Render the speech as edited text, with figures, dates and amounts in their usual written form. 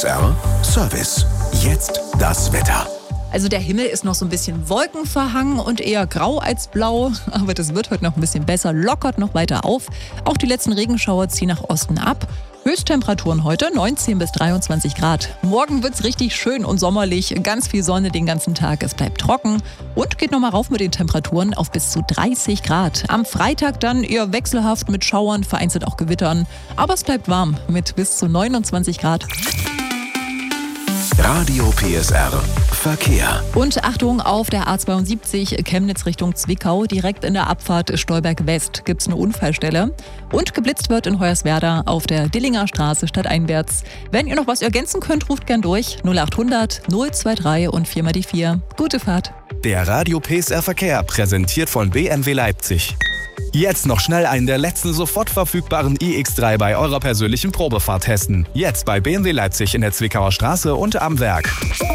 PSR Service. Jetzt das Wetter. Also der Himmel ist noch so ein bisschen wolkenverhangen und eher grau als blau. Aber das wird heute noch ein bisschen besser, lockert noch weiter auf. Auch die letzten Regenschauer ziehen nach Osten ab. Höchsttemperaturen heute 19 bis 23 Grad. Morgen wird's richtig schön und sommerlich. Ganz viel Sonne den ganzen Tag. Es bleibt trocken und geht nochmal rauf mit den Temperaturen auf bis zu 30 Grad. Am Freitag dann eher wechselhaft mit Schauern, vereinzelt auch Gewittern. Aber es bleibt warm mit bis zu 29 Grad. Radio PSR Verkehr. Und Achtung, auf der A72 Chemnitz Richtung Zwickau, direkt in der Abfahrt Stolberg West gibt es eine Unfallstelle. Und geblitzt wird in Hoyerswerda auf der Dillinger Straße stadteinwärts. Wenn ihr noch was ergänzen könnt, ruft gern durch 0800 023 und 4 mal die 4. Gute Fahrt. Der Radio PSR Verkehr, präsentiert von BMW Leipzig. Jetzt noch schnell einen der letzten sofort verfügbaren iX3 bei eurer persönlichen Probefahrt testen. Jetzt bei BMW Leipzig in der Zwickauer Straße und am Werk.